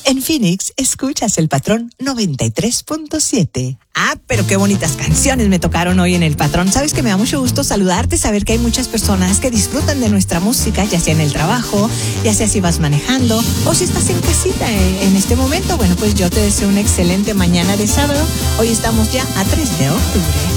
En Phoenix, escuchas El Patrón 93.7. Ah, pero qué bonitas canciones me tocaron hoy en El Patrón. Sabes que me da mucho gusto saludarte, saber que hay muchas personas que disfrutan de nuestra música, ya sea en el trabajo, ya sea si vas manejando o si estás en casita en este momento. Bueno, pues yo te deseo una excelente mañana de sábado. Hoy estamos ya a 3 de octubre.